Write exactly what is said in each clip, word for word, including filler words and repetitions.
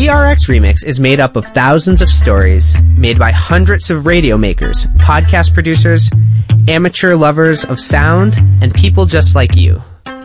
V R X Remix is made up of thousands of stories made by hundreds of radio makers, podcast producers, amateur lovers of sound, and people just like you.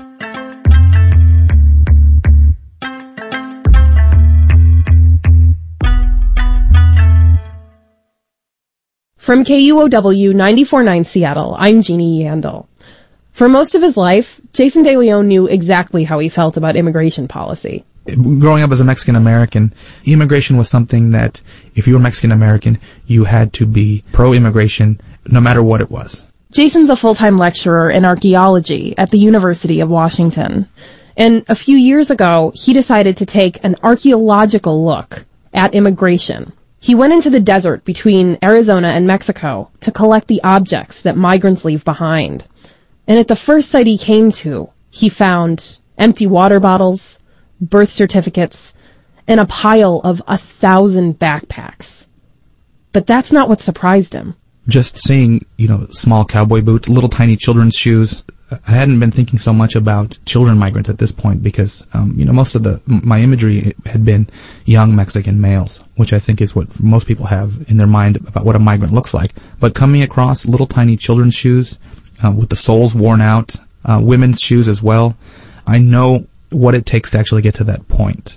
From K U O W ninety-four point nine Seattle, I'm Jeannie Yandel. For most of his life, Jason De Leon knew exactly how he felt about immigration policy. Growing up as a Mexican-American, immigration was something that, if you were Mexican-American, you had to be pro-immigration no matter what it was. Jason's a full-time lecturer in archaeology at the University of Washington. And a few years ago, he decided to take an archaeological look at immigration. He went into the desert between Arizona and Mexico to collect the objects that migrants leave behind. And at the first site he came to, he found empty water bottles, birth certificates, and a pile of a thousand backpacks. But that's not what surprised him. Just seeing, you know, small cowboy boots, little tiny children's shoes. I hadn't been thinking so much about children migrants at this point because, um, you know, most of the, my imagery had been young Mexican males, which I think is what most people have in their mind about what a migrant looks like. But coming across little tiny children's shoes, uh, with the soles worn out, uh, women's shoes as well, I know what it takes to actually get to that point.